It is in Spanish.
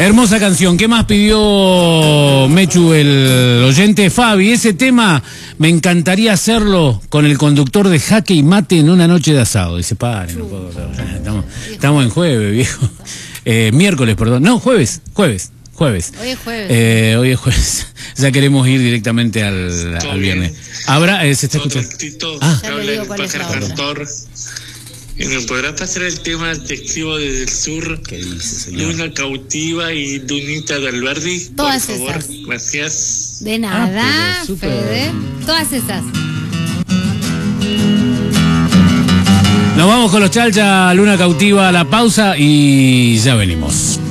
Hermosa canción. ¿Qué más pidió Mechu, el oyente? Fabi, ese tema me encantaría hacerlo con el conductor de Jaque y Mate en una noche de asado. Dice, paren, no puedo, estamos en jueves, viejo. Miércoles, perdón. No, jueves. Hoy es jueves. Hoy es jueves. Ya queremos ir directamente al viernes. Habrá, se está escuchando. Habla el pájaro cantor. ¿Me podrás pasar el tema Testigo desde el Sur? ¿Qué dice, señor? Luna Cautiva y Dunita de Alberdi. Todas por favor. esas. Gracias. De nada, Fede. Todas esas. Nos vamos con los Chalcha, Luna Cautiva, a la pausa y ya venimos.